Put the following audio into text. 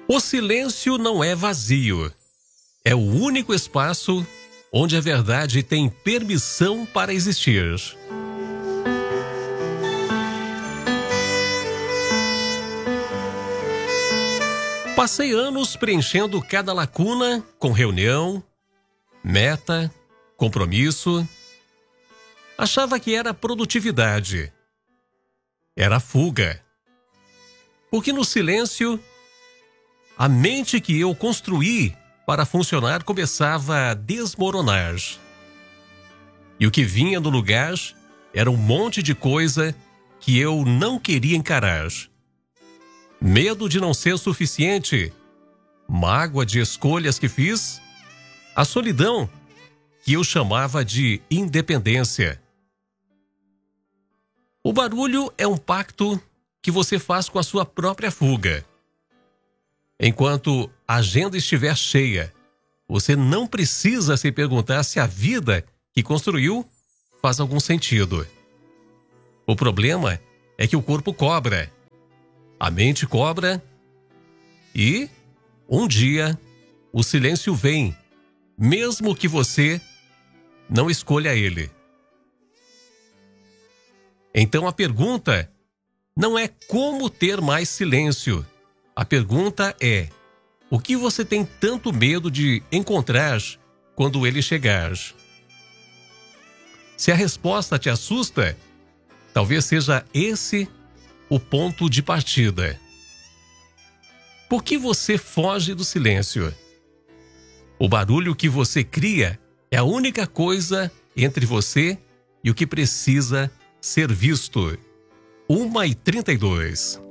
O silêncio não é vazio. É o único espaço onde a verdade tem permissão para existir. Passei anos preenchendo cada lacuna com reunião, meta, compromisso. Achava que era produtividade. Era fuga. Porque no silêncio, a mente que eu construí para funcionar começava a desmoronar. E o que vinha no lugar era um monte de coisa que eu não queria encarar. Medo de não ser suficiente, mágoa de escolhas que fiz, a solidão que eu chamava de independência. O barulho é um pacto que você faz com a sua própria fuga. Enquanto a agenda estiver cheia, você não precisa se perguntar se a vida que construiu faz algum sentido. O problema é que o corpo cobra, a mente cobra e, um dia, o silêncio vem, mesmo que você não escolha ele. Então a pergunta não é como ter mais silêncio. A pergunta é: o que você tem tanto medo de encontrar quando ele chegar? Se a resposta te assusta, talvez seja esse o ponto de partida. Por que você foge do silêncio? O barulho que você cria é a única coisa entre você e o que precisa ser visto. 1h32.